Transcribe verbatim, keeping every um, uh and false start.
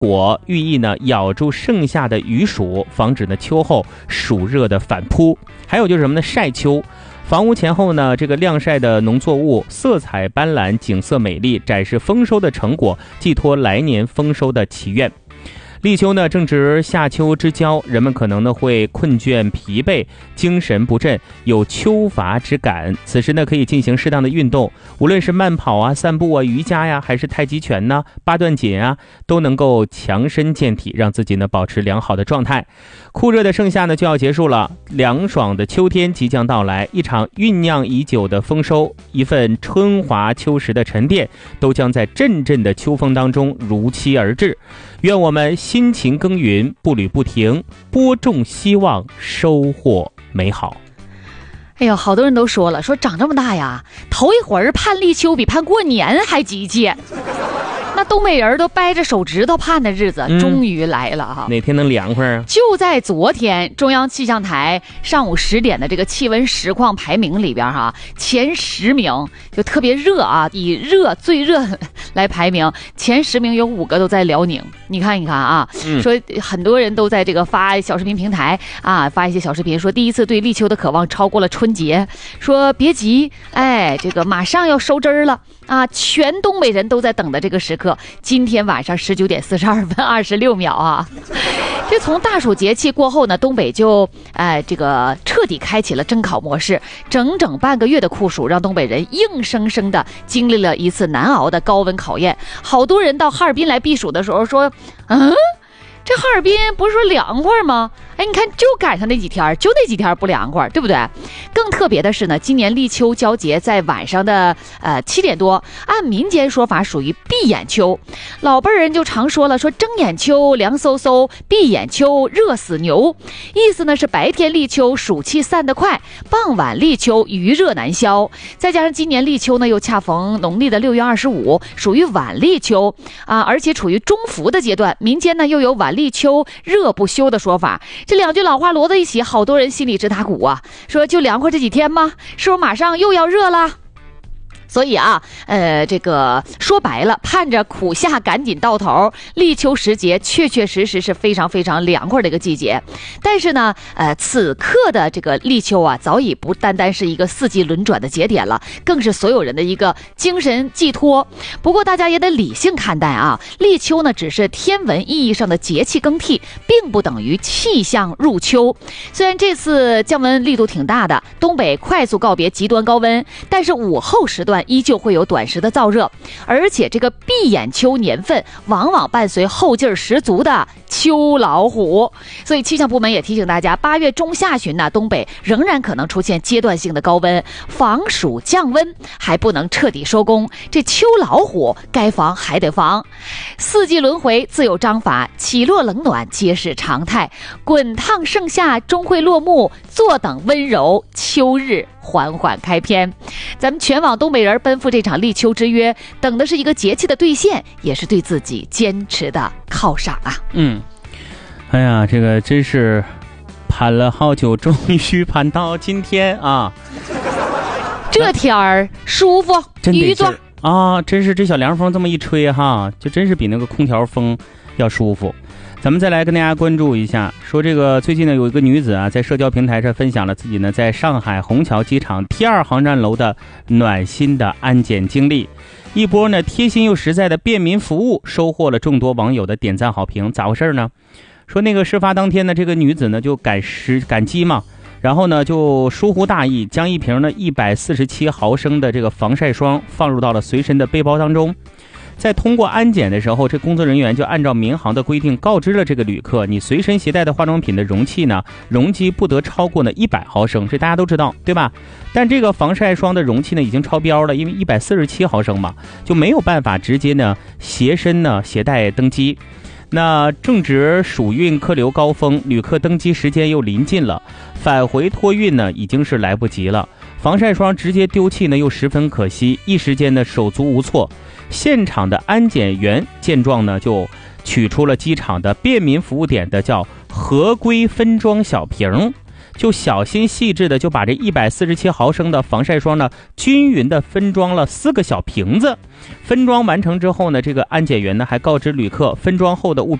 果，寓意呢咬住盛夏的雨暑，防止呢秋后暑热的反扑。还有就是什么呢？晒秋。房屋前后呢，这个晾晒的农作物色彩斑斓，景色美丽，展示丰收的成果，寄托来年丰收的祈愿。立秋呢正值夏秋之交，人们可能呢会困倦疲惫，精神不振，有秋乏之感。此时呢可以进行适当的运动，无论是慢跑啊、散步啊、瑜伽呀，还是太极拳呢、八段锦啊，都能够强身健体，让自己呢保持良好的状态。酷热的盛夏呢就要结束了，凉爽的秋天即将到来，一场酝酿已久的丰收，一份春华秋实的沉淀，都将在阵阵的秋风当中如期而至。愿我们辛勤耕耘，步履不停，播种希望，收获美好。 哎呦，好多人都说了，说长这么大呀，头一会儿盼立秋比盼过年还急切。那东北人都掰着手指头盼的日子终于来了哈、 嗯！哪天能凉快啊？ 就在昨天，中央气象台上午十点的这个气温实况排名里边哈，前十名就特别热啊，以热最热来排名，前十名有五个都在辽宁。你看一看啊，嗯、说很多人都在这个发小视频平台啊，发一些小视频，说第一次对立秋的渴望超过了春节，说别急，哎，这个马上要收汁儿了啊，全东北人都在等的这个时刻。今天晚上十九点四十二分二十六秒啊，这从大暑节气过后呢，东北就哎这个彻底开启了蒸烤模式，整整半个月的酷暑让东北人硬生生的经历了一次难熬的高温考验。好多人到哈尔滨来避暑的时候说，嗯，这哈尔滨不是说凉快吗？哎，你看就赶上那几天，就那几天不凉快，对不对？更特别的是呢，今年立秋交节在晚上的呃七点多，按民间说法属于闭眼秋。老辈人就常说了，说睁眼秋凉飕飕，闭眼秋热死牛。意思呢是白天立秋暑气散得快，傍晚立秋余热难消。再加上今年立秋呢又恰逢农历的六月二十五，属于晚立秋啊，而且处于中伏的阶段，民间呢又有晚立秋热不休的说法。这两句老话摞在一起，好多人心里直打鼓啊，说就凉快这几天吗？是不是马上又要热了？所以啊，呃，这个说白了，盼着苦夏赶紧到头，立秋时节确确实实是非常非常凉快的一个季节。但是呢，呃，此刻的这个立秋啊，早已不单单是一个四季轮转的节点了，更是所有人的一个精神寄托。不过大家也得理性看待啊，立秋呢只是天文意义上的节气更替，并不等于气象入秋。虽然这次降温力度挺大的，东北快速告别极端高温，但是午后时段依旧会有短时的燥热，而且这个闭眼秋年份往往伴随后劲儿十足的秋老虎。所以气象部门也提醒大家，八月中下旬呢，东北仍然可能出现阶段性的高温，防暑降温还不能彻底收工，这秋老虎该防还得防。四季轮回自有章法，起落冷暖皆是常态，滚烫盛夏终会落幕，坐等温柔秋日缓缓开篇。咱们全网东北人奔赴这场立秋之约，等的是一个节气的兑现，也是对自己坚持的犒赏啊。 嗯，哎呀，这个真是盼了好久，终于盼到今天啊！ 这天儿舒服，雨做啊，真是这小凉风这么一吹哈，就真是比那个空调风要舒服。咱们再来跟大家关注一下，说这个最近呢有一个女子啊，在社交平台上分享了自己呢在上海虹桥机场 T 二 航站楼的暖心的安检经历，一波呢贴心又实在的便民服务，收获了众多网友的点赞好评。咋回事呢？说那个事发当天呢，这个女子呢就赶时赶机嘛，然后呢就疏忽大意，将一瓶呢一百四十七毫升的这个防晒霜放入到了随身的背包当中。在通过安检的时候，这工作人员就按照民航的规定告知了这个旅客，你随身携带的化妆品的容器呢，容积不得超过呢一百毫升，这大家都知道，对吧？但这个防晒霜的容器呢已经超标了，因为一百四十七毫升嘛，就没有办法直接呢携身呢携带登机。那正值暑运客流高峰，旅客登机时间又临近了，返回托运呢已经是来不及了。防晒霜直接丢弃呢又十分可惜，一时间呢手足无措。现场的安检员见状呢，就取出了机场的便民服务点的叫合规分装小瓶， 就小心细致的就把这一百四十七毫升的防晒霜呢均匀的分装了四个小瓶子。分装完成之后呢，这个安检员呢还告知旅客，分装后的物